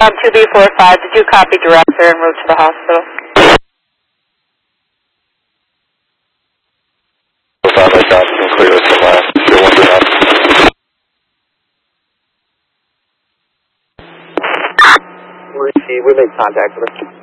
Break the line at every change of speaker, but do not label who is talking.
2B45, did you copy director en route to the hospital?
5 like that, you can clear this from last. You're one up.
We make contact with her.